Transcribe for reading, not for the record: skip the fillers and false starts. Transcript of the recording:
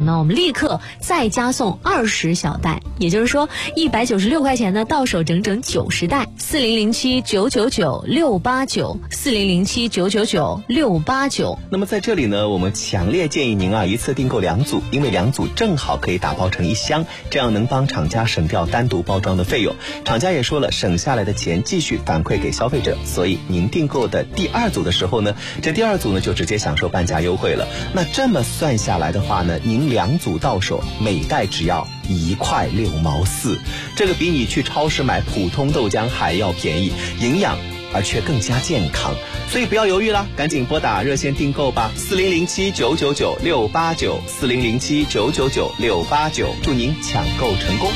呢，我们立刻再加送20小袋，也就是说196块钱呢，到手整整90袋。4007-999-689，4007-999-689。 那么在这里呢，我们强烈建议您一次订购2组，因为2组正好可以打包成1箱，这样能帮厂家省掉单独包装的费用。厂家也说了，省下来的钱继续反馈给消费者，所以您订购的第2组的时候呢，这第2组呢就直接享受半价优惠了。那这么算下来的话呢，您2组到手，每袋只要1块6毛4，这个比你去超市买普通豆浆还要便宜，营养而却更加健康。所以不要犹豫了，赶紧拨打热线订购吧，4007-999-689，4007-999-689，祝您抢购成功。